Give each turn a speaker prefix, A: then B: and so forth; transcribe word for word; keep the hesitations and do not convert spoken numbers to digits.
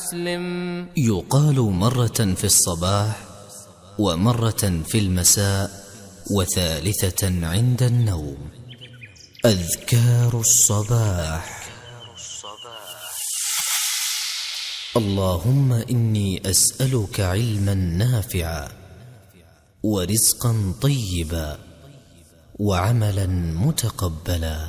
A: مسلم.
B: يقال مرة في الصباح ومرة في المساء وثالثة عند النوم. أذكار الصباح. اللهم إني أسألك علما نافعا ورزقا طيبا وعملا متقبلا.